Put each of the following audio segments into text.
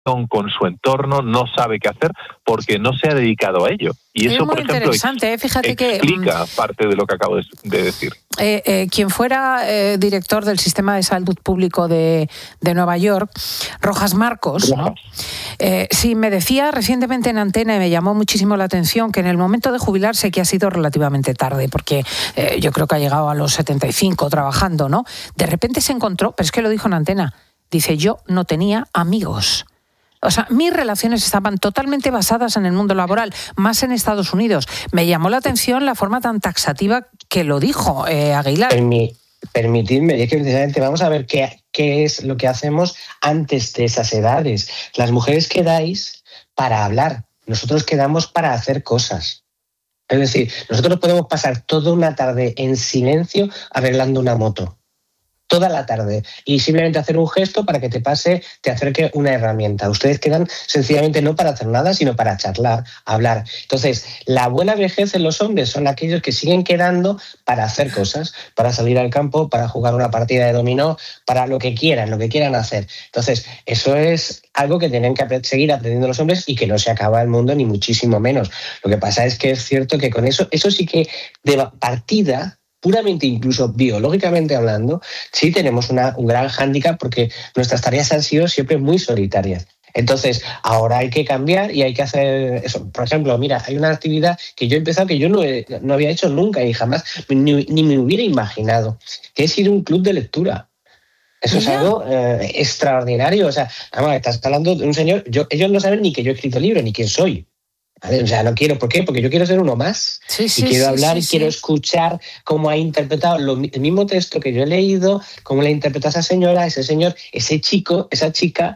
con su entorno, no sabe qué hacer porque no se ha dedicado a ello. Y eso, por ejemplo, interesante. Fíjate explica parte de lo que acabo de decir. Quien fuera director del Sistema de Salud Público de Nueva York, Rojas Marcos, ¿no? Sí, me decía recientemente en Antena, y me llamó muchísimo la atención, que en el momento de jubilarse, que ha sido relativamente tarde, porque yo creo que ha llegado a los 75 trabajando, ¿no? De repente se encontró, pero es que lo dijo en Antena, dice, yo no tenía amigos. O sea, mis relaciones estaban totalmente basadas en el mundo laboral, más en Estados Unidos. Me llamó la atención la forma tan taxativa que lo dijo Aguilar. Permitidme, es que precisamente vamos a ver qué es lo que hacemos antes de esas edades. Las mujeres quedáis para hablar, nosotros quedamos para hacer cosas. Es decir, nosotros podemos pasar toda una tarde en silencio arreglando una moto. Toda la tarde, y simplemente hacer un gesto para que te acerque una herramienta. Ustedes quedan sencillamente no para hacer nada, sino para charlar, hablar. Entonces, la buena vejez en los hombres son aquellos que siguen quedando para hacer cosas, para salir al campo, para jugar una partida de dominó, para lo que quieran hacer. Entonces, eso es algo que tienen que seguir aprendiendo los hombres y que no se acaba el mundo, ni muchísimo menos. Lo que pasa es que es cierto que con eso sí que de partida, puramente incluso biológicamente hablando, sí tenemos un gran hándicap porque nuestras tareas han sido siempre muy solitarias. Entonces, ahora hay que cambiar y hay que hacer eso. Por ejemplo, mira, hay una actividad que yo he empezado que yo no había hecho nunca y jamás ni me hubiera imaginado, que es ir a un club de lectura. Eso es algo extraordinario. O sea, vamos, estás hablando de un señor, ellos no saben ni que yo he escrito libro, ni quién soy. O sea, no quiero, ¿por qué? Porque yo quiero ser uno más. Y quiero hablar y quiero escuchar cómo ha interpretado el mismo texto que yo he leído, cómo le interpreta esa señora, ese señor, ese chico, esa chica.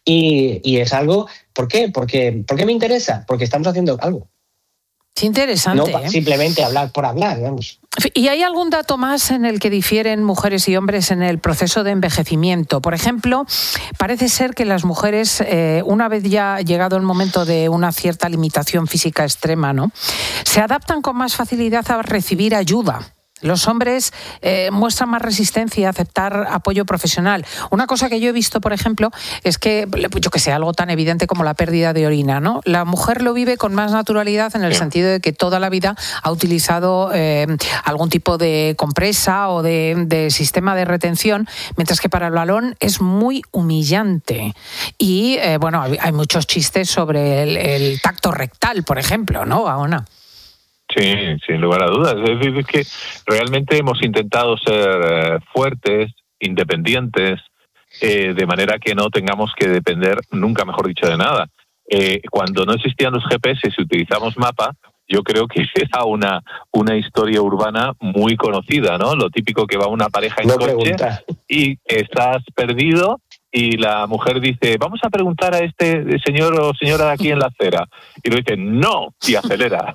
Y es algo, ¿por qué? ¿Por qué me interesa? Porque estamos haciendo algo. Qué interesante. No simplemente hablar por hablar, vamos. ¿Y hay algún dato más en el que difieren mujeres y hombres en el proceso de envejecimiento? Por ejemplo, parece ser que las mujeres, una vez ya llegado el momento de una cierta limitación física extrema, ¿no?, se adaptan con más facilidad a recibir ayuda. Los hombres muestran más resistencia a aceptar apoyo profesional. Una cosa que yo he visto, por ejemplo, es que, yo que sé, algo tan evidente como la pérdida de orina, ¿no? La mujer lo vive con más naturalidad en el sentido de que toda la vida ha utilizado algún tipo de compresa o de sistema de retención, mientras que para el varón es muy humillante. Y, bueno, hay muchos chistes sobre el tacto rectal, por ejemplo, ¿no, Gaona? Sí, sin lugar a dudas. Es decir, es que realmente hemos intentado ser fuertes, independientes, de manera que no tengamos que depender, nunca mejor dicho, de nada. Cuando no existían los GPS y utilizamos mapa, yo creo que era una historia urbana muy conocida, ¿no? Lo típico que va una pareja en coche y estás perdido y la mujer dice, vamos a preguntar a este señor o señora de aquí en la acera. Y lo dice, no, y acelera.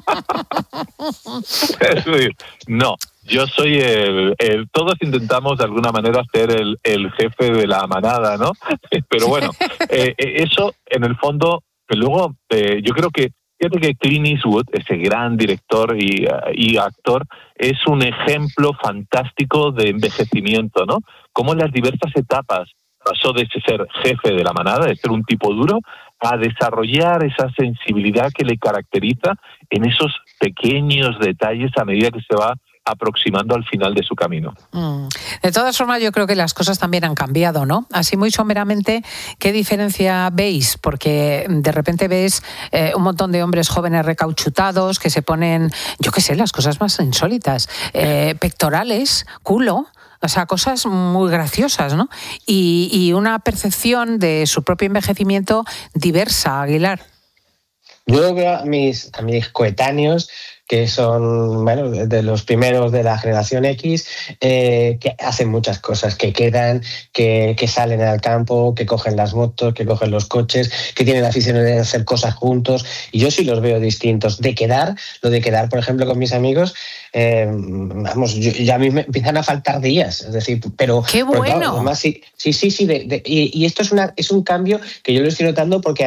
Es decir, no, yo soy todos intentamos de alguna manera ser el jefe de la manada, ¿no? Pero bueno, eso en el fondo, luego yo creo que, fíjate que Clint Eastwood, ese gran director y actor, es un ejemplo fantástico de envejecimiento, ¿no? Cómo en las diversas etapas pasó de ser jefe de la manada, de ser un tipo duro, a desarrollar esa sensibilidad que le caracteriza en esos pequeños detalles a medida que se va aproximando al final de su camino. De todas formas, yo creo que las cosas también han cambiado, ¿no? Así muy someramente, ¿qué diferencia veis? Porque de repente ves un montón de hombres jóvenes recauchutados que se ponen, yo qué sé, las cosas más insólitas, pectorales, culo. O sea, cosas muy graciosas, ¿no? Y una percepción de su propio envejecimiento diversa, Aguilar. Yo veo a mis coetáneos, que son, bueno, de los primeros de la generación X, que hacen muchas cosas, que quedan, que salen al campo, que cogen las motos, que cogen los coches, que tienen la afición de hacer cosas juntos, y yo sí los veo distintos. Lo de quedar, por ejemplo, con mis amigos, ya a mí me empiezan a faltar días, es decir, pero... ¡Qué bueno! Claro, además, sí, y esto es un cambio que yo lo estoy notando porque además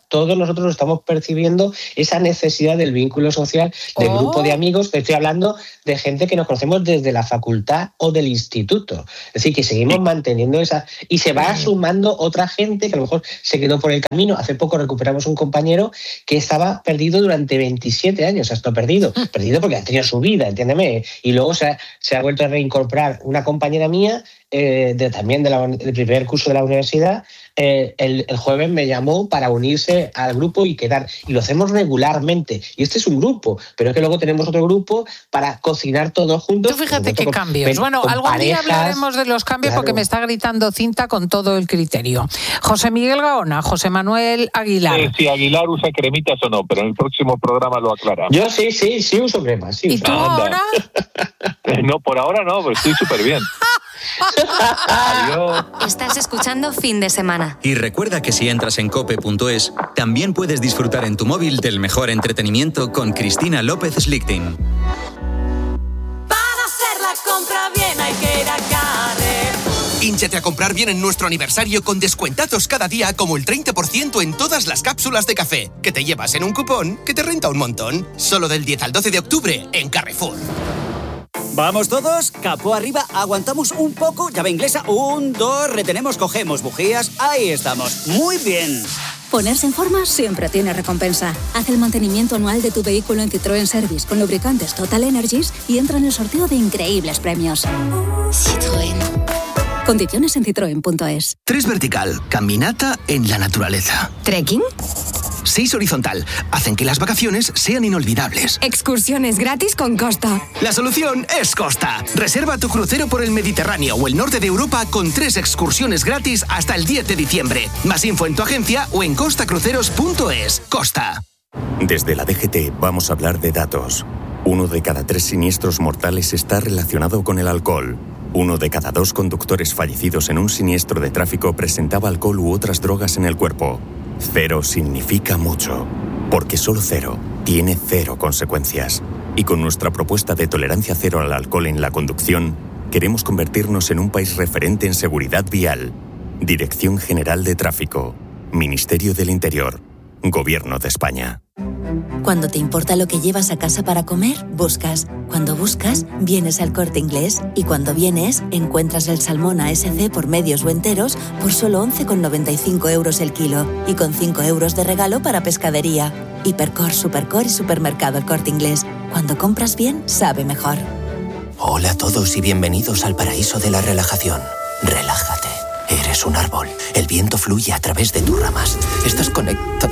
todos nosotros estamos percibiendo esa necesidad del vínculo social, del grupo de amigos. Estoy hablando de gente que nos conocemos desde la facultad o del instituto. Es decir, que seguimos manteniendo esa... Y se va sumando otra gente que a lo mejor se quedó por el camino. Hace poco recuperamos un compañero que estaba perdido durante 27 años. Hasta perdido porque ha tenido su vida, entiéndeme. Y luego se ha vuelto a reincorporar una compañera mía también del primer curso de la universidad. El jueves me llamó para unirse al grupo y quedar. Y lo hacemos regularmente. Y este es un grupo, pero es que luego tenemos otro grupo para cocinar todos juntos. Tú fíjate qué cambios. Bueno, algún día hablaremos de los cambios, claro, porque me está gritando Cinta con todo el criterio. José Miguel Gaona, José Manuel Aguilar. Si Aguilar usa cremitas o no, pero en el próximo programa lo aclaramos. Yo sí uso cremas. Sí, ¿y tú ahora? No, por ahora no, pero estoy súper bien. Adiós. Estás escuchando Fin de Semana. Y recuerda que si entras en cope.es, también puedes disfrutar en tu móvil del mejor entretenimiento con Cristina López Slichting. Para hacer la compra bien hay que ir a Carrefour. Hínchate a comprar bien en nuestro aniversario con descuentazos cada día, como el 30% en todas las cápsulas de café, que te llevas en un cupón que te renta un montón. Solo del 10 al 12 de octubre en Carrefour. ¿Vamos todos? Capó arriba, aguantamos un poco, llave inglesa, 1, 2, retenemos, cogemos bujías, ahí estamos, muy bien. Ponerse en forma siempre tiene recompensa. Haz el mantenimiento anual de tu vehículo en Citroën Service con lubricantes Total Energies y entra en el sorteo de increíbles premios. Citroën. Condiciones en citroen.es. 3 vertical, caminata en la naturaleza. ¿Trekking? 6 horizontal, hacen que las vacaciones sean inolvidables. Excursiones gratis con Costa. La solución es Costa. Reserva tu crucero por el Mediterráneo o el norte de Europa con 3 excursiones gratis hasta el 10 de diciembre. Más info en tu agencia o en costacruceros.es. Costa. Desde la DGT vamos a hablar de datos. 1 de cada 3 siniestros mortales está relacionado con el alcohol. 1 de cada 2 conductores fallecidos en un siniestro de tráfico presentaba alcohol u otras drogas en el cuerpo. 0 significa mucho, porque solo 0 tiene 0 consecuencias. Y con nuestra propuesta de tolerancia cero al alcohol en la conducción, queremos convertirnos en un país referente en seguridad vial. Dirección General de Tráfico, Ministerio del Interior, Gobierno de España. Cuando te importa lo que llevas a casa para comer, buscas. Cuando buscas, vienes al Corte Inglés. Y cuando vienes, encuentras el salmón ASC por medios o enteros por solo 11,95 € el kilo. Y con 5 € de regalo para pescadería. Hipercor, Supercor y Supermercado El Corte Inglés. Cuando compras bien, sabe mejor. Hola a todos y bienvenidos al paraíso de la relajación. Relájate. Eres un árbol. El viento fluye a través de tus ramas. Estás conectado.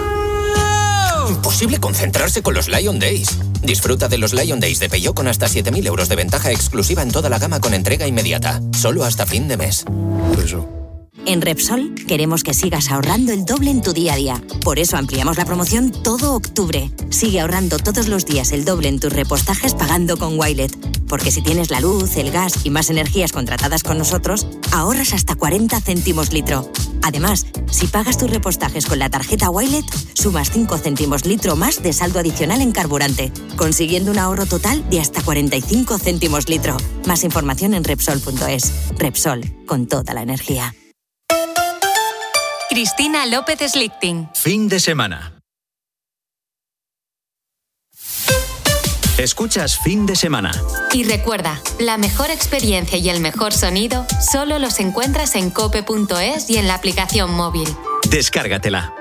Imposible concentrarse con los Lion Days. Disfruta de los Lion Days de Peugeot con hasta 7.000 € de ventaja exclusiva en toda la gama con entrega inmediata. Solo hasta fin de mes. En Repsol queremos que sigas ahorrando el doble en tu día a día. Por eso ampliamos la promoción todo octubre. Sigue ahorrando todos los días el doble en tus repostajes pagando con Wilet. Porque si tienes la luz, el gas y más energías contratadas con nosotros, ahorras hasta 40 céntimos litro. Además, si pagas tus repostajes con la tarjeta Wilet, sumas 5 céntimos litro más de saldo adicional en carburante, consiguiendo un ahorro total de hasta 45 céntimos litro. Más información en Repsol.es. Repsol, con toda la energía. Cristina López Slichting. Fin de semana. Escuchas Fin de Semana. Y recuerda, la mejor experiencia y el mejor sonido solo los encuentras en cope.es y en la aplicación móvil. Descárgatela.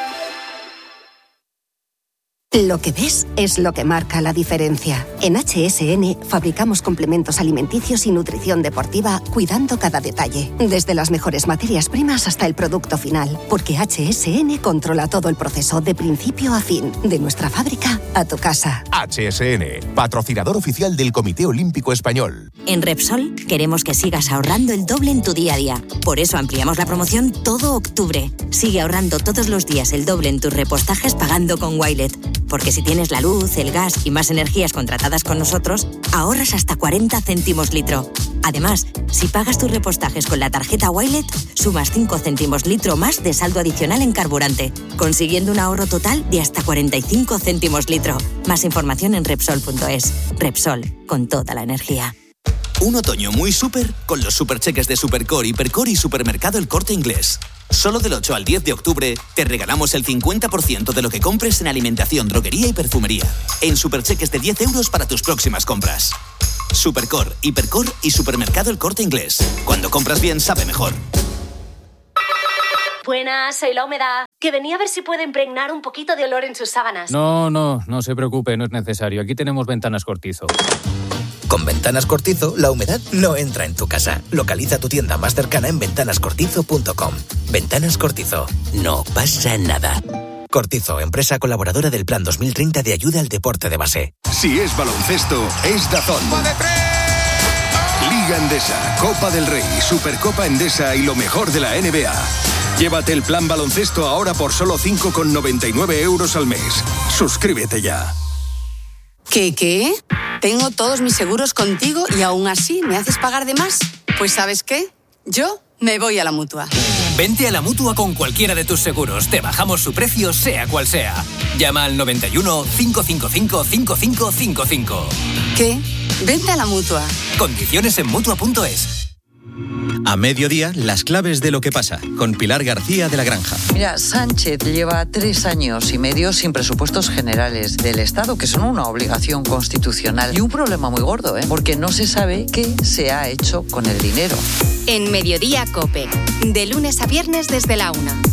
Lo que ves es lo que marca la diferencia. En HSN fabricamos complementos alimenticios y nutrición deportiva cuidando cada detalle, desde las mejores materias primas hasta el producto final, porque HSN controla todo el proceso de principio a fin, de nuestra fábrica a tu casa. HSN, patrocinador oficial del Comité Olímpico Español. En Repsol queremos que sigas ahorrando el doble en tu día a día. Por eso ampliamos la promoción todo octubre. Sigue ahorrando todos los días el doble en tus repostajes pagando con Wilet. Porque si tienes la luz, el gas y más energías contratadas con nosotros, ahorras hasta 40 céntimos litro. Además, si pagas tus repostajes con la tarjeta Wilet, sumas 5 céntimos litro más de saldo adicional en carburante, consiguiendo un ahorro total de hasta 45 céntimos litro. Más información en Repsol.es. Repsol, con toda la energía. Un otoño muy súper con los supercheques de Supercore, Hipercore y Supermercado El Corte Inglés. Solo del 8 al 10 de octubre te regalamos el 50% de lo que compres en alimentación, droguería y perfumería. En supercheques de 10 euros para tus próximas compras. Supercore, Hipercore y Supermercado El Corte Inglés. Cuando compras bien, sabe mejor. Buenas, soy La Humedad. Que venía a ver si puede impregnar un poquito de olor en sus sábanas. No se preocupe, no es necesario. Aquí tenemos Ventanas Cortizo. Con Ventanas Cortizo, la humedad no entra en tu casa. Localiza tu tienda más cercana en ventanascortizo.com. Ventanas Cortizo. No pasa nada. Cortizo, empresa colaboradora del Plan 2030 de ayuda al deporte de base. Si es baloncesto, es DAZN. Liga Endesa, Copa del Rey, Supercopa Endesa y lo mejor de la NBA. Llévate el plan baloncesto ahora por solo 5,99 € al mes. Suscríbete ya. ¿Qué? Tengo todos mis seguros contigo y aún así me haces pagar de más. Pues ¿sabes qué? Yo me voy a la Mutua. Vente a la Mutua con cualquiera de tus seguros. Te bajamos su precio, sea cual sea. Llama al 91 555 5555. ¿Qué? Vente a la Mutua. Condiciones en Mutua.es. A mediodía, las claves de lo que pasa, con Pilar García de la Granja. Mira, Sánchez lleva 3 años y medio sin presupuestos generales del Estado, que son una obligación constitucional. Y un problema muy gordo, porque no se sabe qué se ha hecho con el dinero. En Mediodía COPE, de lunes a viernes desde la 1.